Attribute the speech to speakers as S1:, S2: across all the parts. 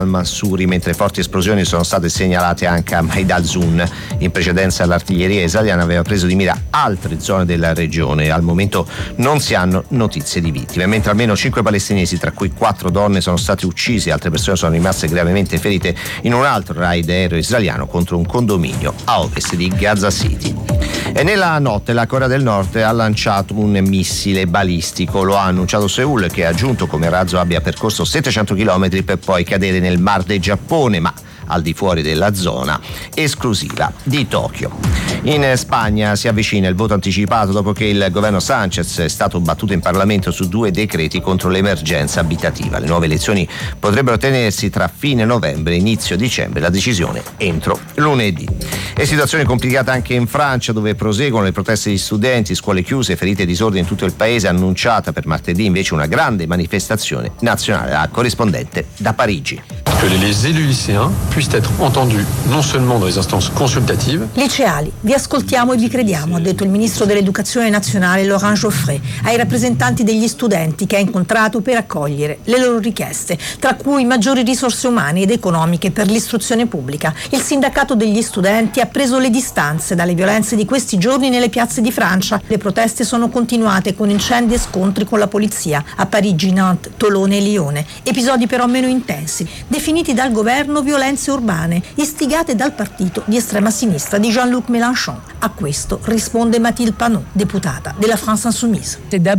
S1: Mansouri, mentre forti esplosioni sono state segnalate anche a Maidalzun. In precedenza l'artiglieria israeliana aveva preso di mira altre zone della regione. Al momento non si hanno notizie di vittime, mentre almeno 5 palestinesi, tra cui 4 donne, sono stati uccisi e altre persone sono rimaste gravemente ferite in un altro raid aereo israeliano contro un condominio a ovest di Gaza City. E nella notte la Corea del Nord ha lanciato un missile balistico. Lo ha annunciato Seoul, che ha aggiunto come il razzo abbia percorso 700 km per poi cadere nel Mar del Giappone, ma al di fuori della zona esclusiva di Tokyo. In Spagna si avvicina il voto anticipato dopo che il governo Sánchez è stato battuto in Parlamento su 2 decreti contro l'emergenza abitativa. Le nuove elezioni potrebbero tenersi tra fine novembre e inizio dicembre, la decisione entro lunedì. E situazione complicata anche in Francia, dove proseguono le proteste di studenti, scuole chiuse, ferite e disordini in tutto il paese. Annunciata per martedì invece una grande manifestazione nazionale. La corrispondente da Parigi.
S2: Que les élus lycéens puissent être entendus non seulement dans les instances consultatives.
S3: Liceali, vi ascoltiamo e vi crediamo, ha detto il ministro dell'Educazione nazionale Laurent Geoffrey ai rappresentanti degli studenti che ha incontrato per accogliere le loro richieste, tra cui maggiori risorse umane ed economiche per l'istruzione pubblica. Il sindacato degli studenti ha preso le distanze dalle violenze di questi giorni nelle piazze di Francia. Le proteste sono continuate con incendi e scontri con la polizia a Parigi, Nantes, Tolone e Lione. Episodi però meno intensi, definiti dal governo violenze urbane, istigate dal partito di estrema sinistra di Jean-Luc Mélenchon. A questo risponde Mathilde Panot, deputata della France Insoumise.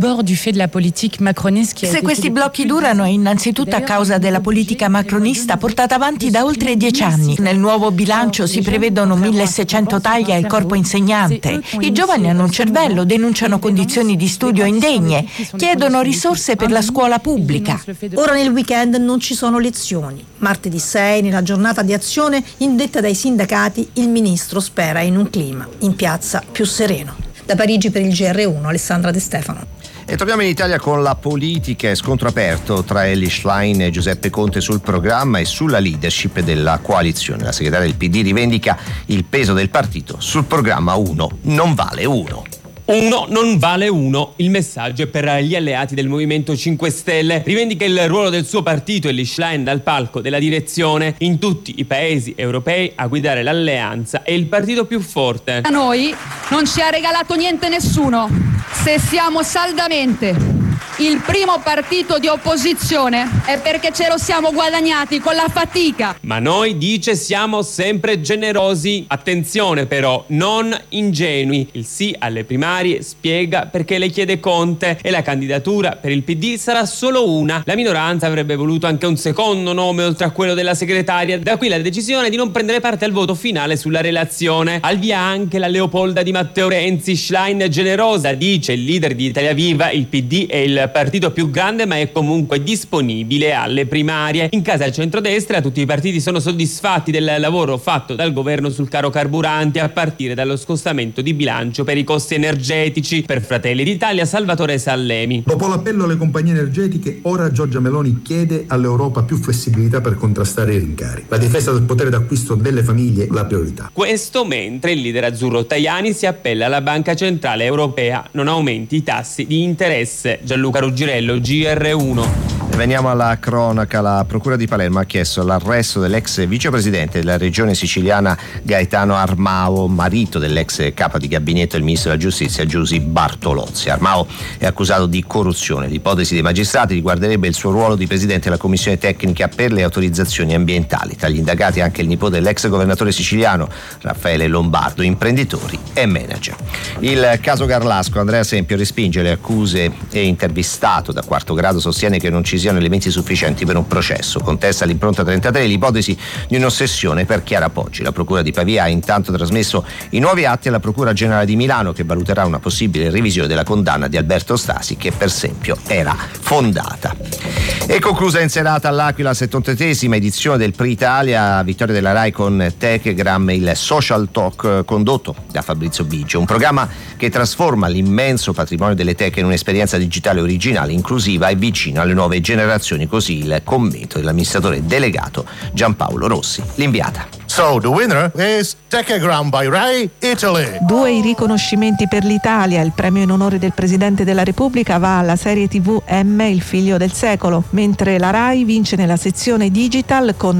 S4: Se questi blocchi durano è innanzitutto a causa della politica macronista portata avanti da oltre 10 anni. Nel nuovo bilancio si prevedono 1.600 tagli al corpo insegnante. I giovani hanno un cervello, denunciano condizioni di studio indegne, chiedono risorse per la scuola pubblica.
S3: Ora nel weekend non ci sono lezioni. Martedì 6, nella giornata di azione indetta dai sindacati, il ministro spera in un clima in piazza più sereno. Da Parigi per il GR1, Alessandra De Stefano.
S1: E torniamo in Italia con la politica e scontro aperto tra Elly Schlein e Giuseppe Conte sul programma e sulla leadership della coalizione. La segretaria del PD rivendica il peso del partito sul programma. Uno non vale uno.
S5: Uno non vale uno. Il messaggio è per gli alleati del Movimento 5 Stelle. Rivendica il ruolo del suo partito Elly Schlein dal palco della direzione. In tutti i paesi europei a guidare l'alleanza è il partito più forte.
S6: A noi non ci ha regalato niente nessuno. Se siamo saldamente il primo partito di opposizione è perché ce lo siamo guadagnati con la fatica.
S5: Ma noi, dice, siamo sempre generosi. Attenzione però, non ingenui. Il sì alle primarie spiega perché le chiede Conte e la candidatura per il PD sarà solo una. La minoranza avrebbe voluto anche un secondo nome oltre a quello della segretaria. Da qui la decisione di non prendere parte al voto finale sulla relazione. Al via anche la Leopolda di Matteo Renzi. Schlein generosa, dice il leader di Italia Viva, il PD è il partito più grande ma è comunque disponibile alle primarie. In casa al centrodestra tutti i partiti sono soddisfatti del lavoro fatto dal governo sul caro carburanti, a partire dallo scostamento di bilancio per i costi energetici. Per Fratelli d'Italia Salvatore Sallemi.
S7: Dopo l'appello alle compagnie energetiche, ora Giorgia Meloni chiede all'Europa più flessibilità per contrastare i rincari. La difesa del potere d'acquisto delle famiglie la priorità.
S5: Questo mentre il leader azzurro Tajani si appella alla Banca Centrale Europea non aumenti i tassi di interesse. Gianluca Ruggirello, GR1.
S1: E veniamo alla cronaca. La Procura di Palermo ha chiesto l'arresto dell'ex vicepresidente della regione siciliana Gaetano Armao, marito dell'ex capo di gabinetto del ministro della giustizia Giusy Bartolozzi. Armao è accusato di corruzione. L'ipotesi dei magistrati riguarderebbe il suo ruolo di presidente della commissione tecnica per le autorizzazioni ambientali. Tra gli indagati anche il nipote dell'ex governatore siciliano Raffaele Lombardo, imprenditori e manager. Il caso Garlasco. Andrea Sempio respinge le accuse e intervistato da quarto grado sostiene che non ci siano elementi sufficienti per un processo. Contesta l'impronta 33 l'ipotesi di un'ossessione per Chiara Poggi. La Procura di Pavia ha intanto trasmesso i nuovi atti alla Procura Generale di Milano, che valuterà una possibile revisione della condanna di Alberto Stasi, che per esempio era fondata. E conclusa in serata all'Aquila la 73esima edizione del Pre Italia, vittoria della Rai con Techegram, il social talk condotto da Fabrizio Biggio, un programma che trasforma l'immenso patrimonio delle teche in un'esperienza digitale originale, inclusiva e vicina alle nuove generazioni. Così il commento dell'amministratore delegato Giampaolo Rossi. L'inviata.
S8: So the winner is Techegram by Rai Italy.
S9: 2 i riconoscimenti per l'Italia. Il premio in onore del Presidente della Repubblica va alla serie TV M, il figlio del secolo, mentre la Rai vince nella sezione digital con